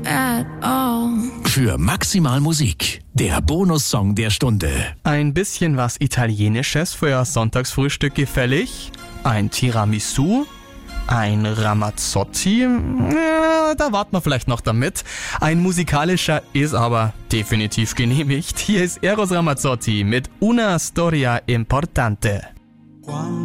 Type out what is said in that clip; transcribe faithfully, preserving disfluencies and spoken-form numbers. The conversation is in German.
at all. Für Maximal Musik, der Bonussong der Stunde. Ein bisschen was Italienisches für Ihr Sonntagsfrühstück gefällig? Ein Tiramisu? Ein Ramazzotti? Ja, da warten wir vielleicht noch damit. Ein musikalischer ist aber definitiv genehmigt. Hier ist Eros Ramazzotti mit Una Storia Importante.